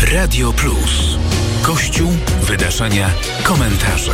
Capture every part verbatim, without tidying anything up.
Radio Plus. Kościół, wydarzenia, komentarze.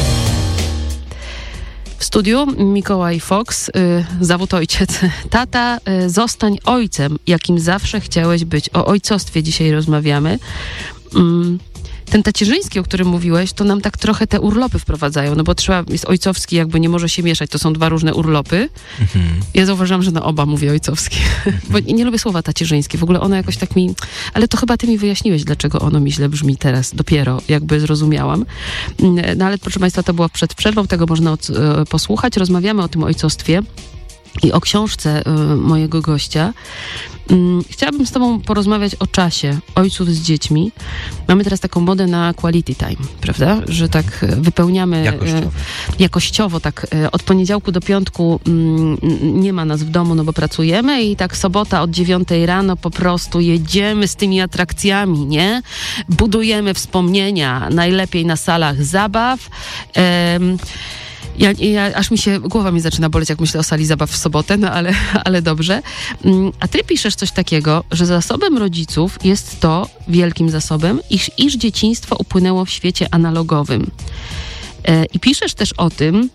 W studiu Mikołaj Fox, y, zawód ojciec. Tata, y, zostań ojcem, jakim zawsze chciałeś być. O ojcostwie dzisiaj rozmawiamy. Mm. Ten tacierzyński, o którym mówiłeś, to nam tak trochę te urlopy wprowadzają, no bo trzeba, jest ojcowski, jakby nie może się mieszać, to są dwa różne urlopy. Mhm. Ja zauważyłam, że na oba mówię ojcowski, mhm. bo nie, nie lubię słowa tacierzyńskie, w ogóle ono jakoś tak mi, ale to chyba ty mi wyjaśniłeś, dlaczego ono mi źle brzmi teraz, dopiero jakby zrozumiałam. No ale proszę państwa, to było przed przerwą, tego można od, e, posłuchać, rozmawiamy o tym ojcostwie i o książce e, mojego gościa. Chciałabym z tobą porozmawiać o czasie ojców z dziećmi. Mamy teraz taką modę na quality time, prawda? Że tak wypełniamy jakościowo, jakościowo tak od poniedziałku do piątku nie ma nas w domu, no bo pracujemy i tak sobota od dziewiątej rano po prostu jedziemy z tymi atrakcjami, nie? Budujemy wspomnienia, najlepiej na salach zabaw. Um, Ja, ja, aż mi się, głowa mi zaczyna boleć, jak myślę o sali zabaw w sobotę, no ale, ale dobrze. A ty piszesz coś takiego, że zasobem rodziców jest to, wielkim zasobem, iż, iż dzieciństwo upłynęło w świecie analogowym. E, I piszesz też o tym,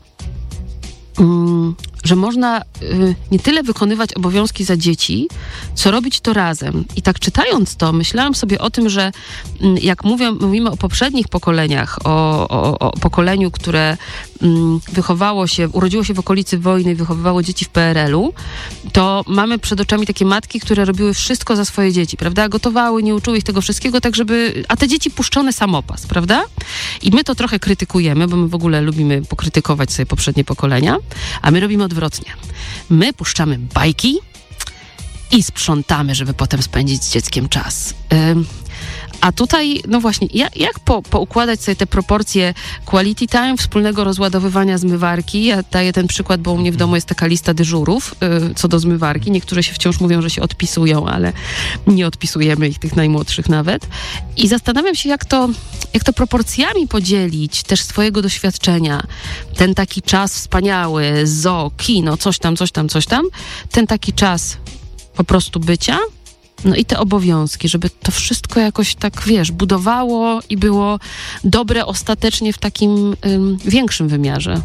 mm, że można y, nie tyle wykonywać obowiązki za dzieci, co robić to razem. I tak czytając to, myślałam sobie o tym, że y, jak mówię, mówimy o poprzednich pokoleniach, o, o, o pokoleniu, które y, wychowało się, urodziło się w okolicy wojny i wychowywało dzieci w P R L u, to mamy przed oczami takie matki, które robiły wszystko za swoje dzieci, prawda? Gotowały, nie uczyły ich tego wszystkiego, tak żeby... A te dzieci puszczone samopas, prawda? I my to trochę krytykujemy, bo my w ogóle lubimy pokrytykować sobie poprzednie pokolenia, a my robimy odwrotnie. My puszczamy bajki i sprzątamy, żeby potem spędzić z dzieckiem czas. Ym, a tutaj, no właśnie, jak, jak po, poukładać sobie te proporcje quality time, wspólnego rozładowywania zmywarki? Ja daję ten przykład, bo u mnie w domu jest taka lista dyżurów yy, co do zmywarki. Niektóre się wciąż mówią, że się odpisują, ale nie odpisujemy ich, tych najmłodszych nawet. I zastanawiam się, jak to, jak to proporcjami podzielić też swojego doświadczenia. Ten taki czas wspaniały, zoo, kino, coś tam, coś tam, coś tam. Ten taki czas po prostu bycia. No i te obowiązki, żeby to wszystko jakoś tak, wiesz, budowało i było dobre ostatecznie w takim ym, większym wymiarze.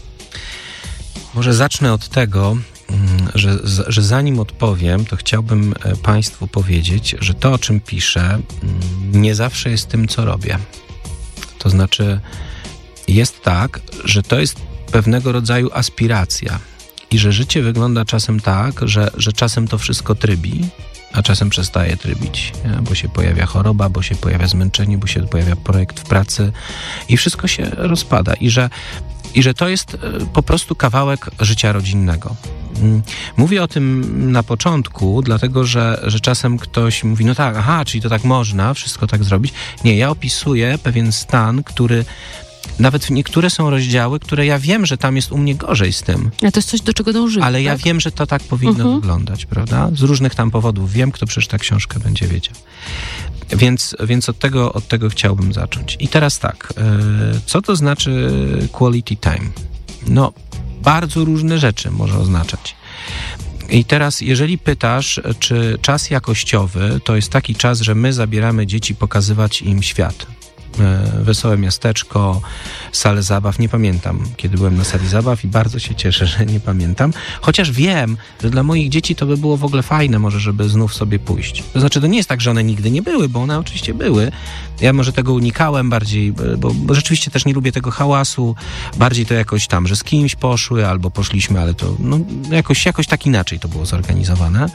Może zacznę od tego, że, że zanim odpowiem, to chciałbym Państwu powiedzieć, że to, o czym piszę, nie zawsze jest tym, co robię. To znaczy, jest tak, że to jest pewnego rodzaju aspiracja i że życie wygląda czasem tak, że, że czasem to wszystko trybi, a czasem przestaje trybić, bo się pojawia choroba, bo się pojawia zmęczenie, bo się pojawia projekt w pracy i wszystko się rozpada. I że, i że to jest po prostu kawałek życia rodzinnego. Mówię o tym na początku, dlatego że, że czasem ktoś mówi, no tak, aha, czyli to tak można, wszystko tak zrobić. Nie, ja opisuję pewien stan, który nawet niektóre są rozdziały, które ja wiem, że tam jest u mnie gorzej z tym. A to jest coś, do czego dążymy. Ale tak? ja wiem, że to tak powinno uh-huh. wyglądać, prawda? Z różnych tam powodów. Wiem, kto przeczyta książkę, będzie wiedział. Więc, więc od tego, od tego chciałbym zacząć. I teraz tak, co to znaczy quality time? No, bardzo różne rzeczy może oznaczać. I teraz, jeżeli pytasz, czy czas jakościowy to jest taki czas, że my zabieramy dzieci pokazywać im świat. Wesołe miasteczko, salę zabaw. Nie pamiętam, kiedy byłem na sali zabaw i bardzo się cieszę, że nie pamiętam. Chociaż wiem, że dla moich dzieci to by było w ogóle fajne może, żeby znów sobie pójść. To znaczy, to nie jest tak, że one nigdy nie były, bo one oczywiście były. Ja może tego unikałem bardziej, bo, bo rzeczywiście też nie lubię tego hałasu. Bardziej to jakoś tam, że z kimś poszły albo poszliśmy, ale to no, jakoś, jakoś tak inaczej to było zorganizowane.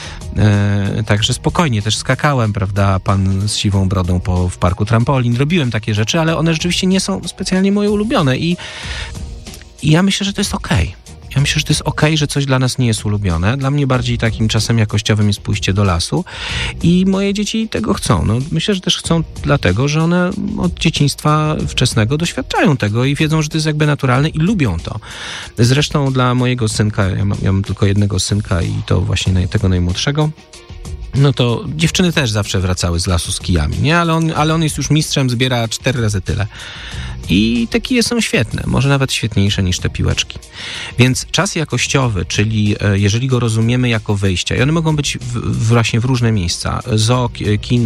E, także spokojnie też skakałem, prawda, pan z siwą brodą po, w parku trampolin. Robiłem takie rzeczy, ale one rzeczywiście nie są specjalnie moje ulubione i, i ja myślę, że to jest okej. Okay. Ja myślę, że to jest okej, okay, że coś dla nas nie jest ulubione. Dla mnie bardziej takim czasem jakościowym jest pójście do lasu i moje dzieci tego chcą. No, myślę, że też chcą dlatego, że one od dzieciństwa wczesnego doświadczają tego i wiedzą, że to jest jakby naturalne i lubią to. Zresztą dla mojego synka, ja mam, ja mam tylko jednego synka i to właśnie naj, tego najmłodszego, no to dziewczyny też zawsze wracały z lasu z kijami, nie? Ale on, ale on jest już mistrzem, zbiera cztery razy tyle. I te kije są świetne, może nawet świetniejsze niż te piłeczki. Więc czas jakościowy, czyli jeżeli go rozumiemy jako wyjście, i one mogą być w, właśnie w różne miejsca, zoo, kin,